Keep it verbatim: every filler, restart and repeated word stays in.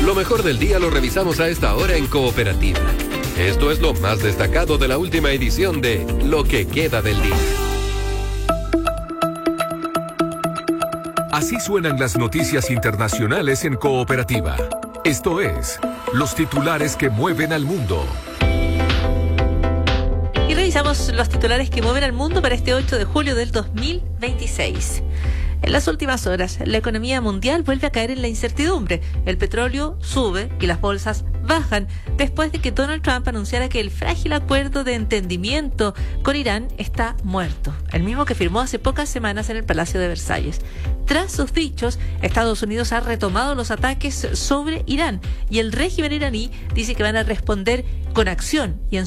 Lo mejor del día lo revisamos a esta hora en Cooperativa. Esto es lo más destacado de la última edición de Lo que queda del día. Así suenan las noticias internacionales en Cooperativa. Esto es, los titulares que mueven al mundo. Y revisamos los titulares que mueven al mundo para este ocho de julio del dos mil veintiséis. En las últimas horas, la economía mundial vuelve a caer en la incertidumbre. El petróleo sube y las bolsas bajan después de que Donald Trump anunciara que el frágil acuerdo de entendimiento con Irán está muerto, el mismo que firmó hace pocas semanas en el Palacio de Versalles. Tras sus dichos, Estados Unidos ha retomado los ataques sobre Irán y el régimen iraní dice que van a responder con acción y en